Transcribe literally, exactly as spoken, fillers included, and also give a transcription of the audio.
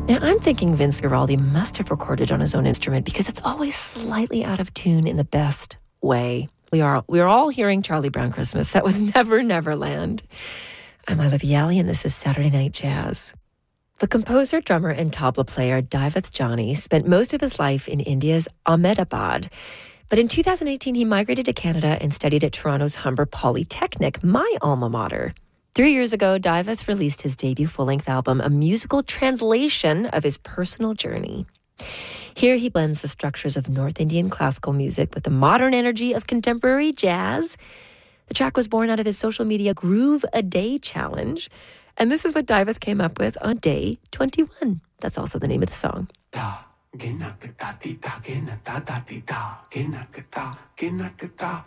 Now, I'm thinking Vince Guaraldi must have recorded on his own instrument because it's always slightly out of tune in the best way. We are we are all hearing Charlie Brown Christmas. That was Never Neverland. I'm Olivia Yali, and this is Saturday Night Jazz. The composer, drummer, and tabla player Daivath Jani spent most of his life in India's Ahmedabad. But in two thousand eighteen, he migrated to Canada and studied at Toronto's Humber Polytechnic, my alma mater. Three years ago, Daivath released his debut full-length album, a musical translation of his personal journey. Here he blends the structures of North Indian classical music with the modern energy of contemporary jazz. The track was born out of his social media Groove a Day challenge. And this is what Daivath came up with on day twenty-one. That's also the name of the song. Da, ginakata, tita, ginata, tita, ginakata, ginakata,